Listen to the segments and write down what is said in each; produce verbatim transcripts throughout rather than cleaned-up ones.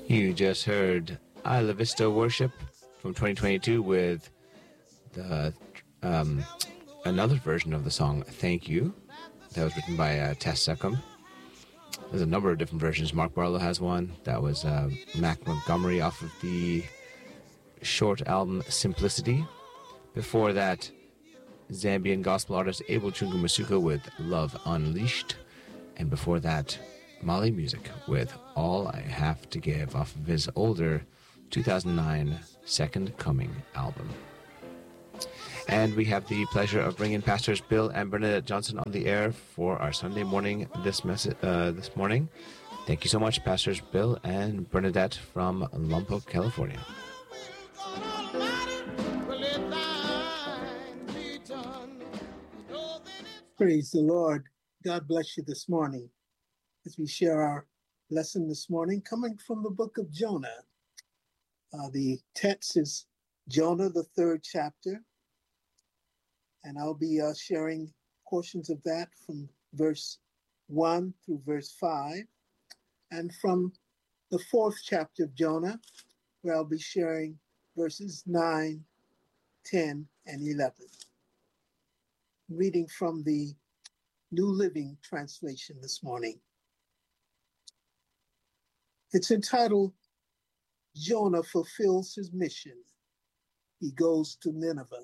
You just heard Isla Vista Worship from twenty twenty-two with the um, another version of the song Thank You that was written by uh, Tess Seckham. There's a number of different versions. Mark Barlow has one. That was uh, Mac Montgomery off of the short album Simplicity. Before that, Zambian gospel artist Abel Chungu Masuka with Love Unleashed. And before that, Mali Music with All I Have to Give off of his older two thousand nine Second Coming album. And we have the pleasure of bringing Pastors Bill and Bernadette Johnson on the air for our Sunday morning this mess- uh, this morning. Thank you so much, Pastors Bill and Bernadette from Lompoc, California. Praise the Lord. God bless you this morning as we share our lesson this morning coming from the book of Jonah. Uh, the text is Jonah, the third chapter, and I'll be uh, sharing portions of that from verse one through verse five, and from the fourth chapter of Jonah, where I'll be sharing verses nine, ten, and eleven. Reading from the New Living Translation this morning. It's entitled, Jonah Fulfills His Mission. He Goes to Nineveh.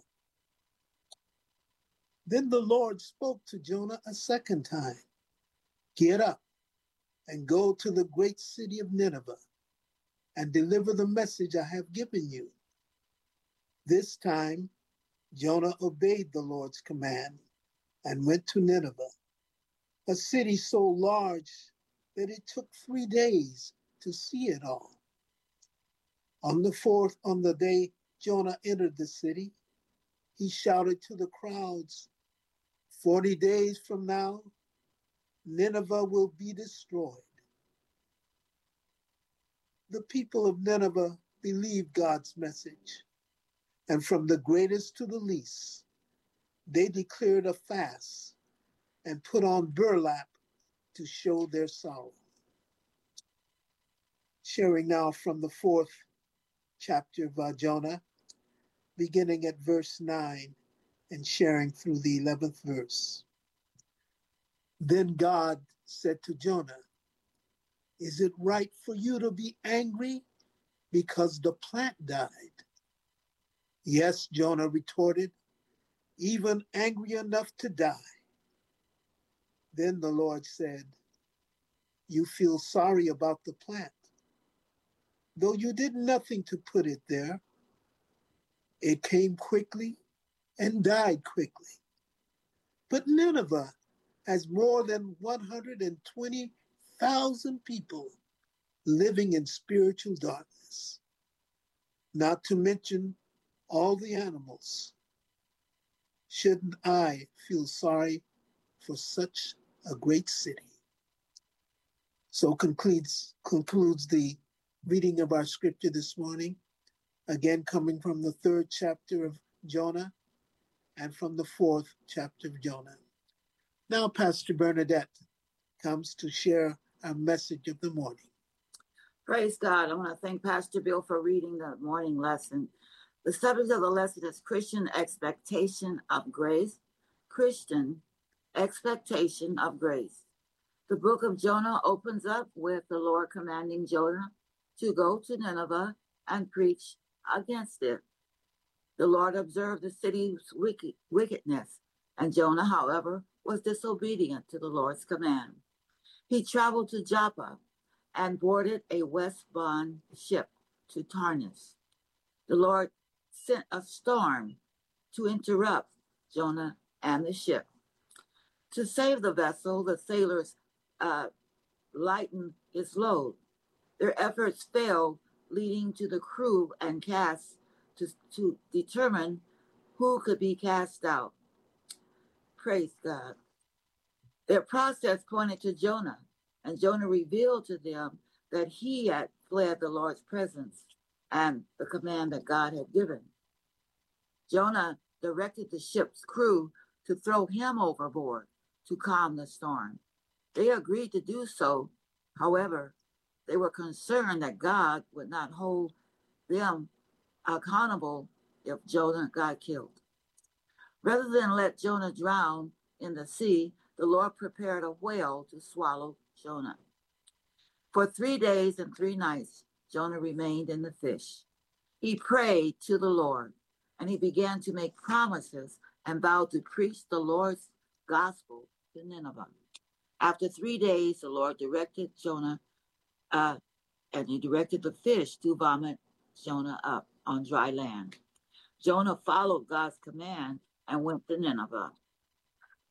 Then the Lord spoke to Jonah a second time. Get up and go to the great city of Nineveh and deliver the message I have given you. This time, Jonah obeyed the Lord's command and went to Nineveh, a city so large that it took three days to see it all. On the fourth, on the day Jonah entered the city, he shouted to the crowds, Forty days from now, Nineveh will be destroyed. The people of Nineveh believed God's message, and from the greatest to the least, they declared a fast and put on burlap to show their sorrow. Sharing now from the fourth chapter of uh, Jonah, beginning at verse nine and sharing through the eleventh verse. Then God said to Jonah, Is it right for you to be angry because the plant died? Yes, Jonah retorted, even angry enough to die. Then the Lord said, You feel sorry about the plant, though you did nothing to put it there. It came quickly and died quickly. But Nineveh has more than one hundred twenty thousand people living in spiritual darkness, not to mention all the animals. Shouldn't I feel sorry for such a great city? So concludes, concludes the reading of our scripture this morning, again coming from the third chapter of Jonah and from the fourth chapter of Jonah. Now Pastor Bernadette comes to share our message of the morning. Praise God. I want to thank Pastor Bill for reading the morning lesson. The subject of the lesson is Christian expectation of grace. Christian expectation of grace. The book of Jonah opens up with the Lord commanding Jonah to go to Nineveh and preach against it. The Lord observed the city's wicked, wickedness, and Jonah, however, was disobedient to the Lord's command. He traveled to Joppa and boarded a westbound ship to Tarshish. The Lord sent a storm to interrupt Jonah and the ship. To save the vessel, the sailors uh, lightened its load. Their efforts failed, leading to the crew and cast to, to determine who could be cast out. Praise God. Their process pointed to Jonah, and Jonah revealed to them that he had fled the Lord's presence and the command that God had given. Jonah directed the ship's crew to throw him overboard to calm the storm. They agreed to do so. However, They were concerned that God would not hold them accountable if Jonah got killed. Rather than let Jonah drown in the sea, the Lord prepared a whale to swallow Jonah. For three days and three nights, Jonah remained in the fish. He prayed to the Lord, and he began to make promises and vowed to preach the Lord's gospel to Nineveh. After three days, the Lord directed Jonah, uh, and he directed the fish to vomit Jonah up on dry land. Jonah followed God's command and went to Nineveh.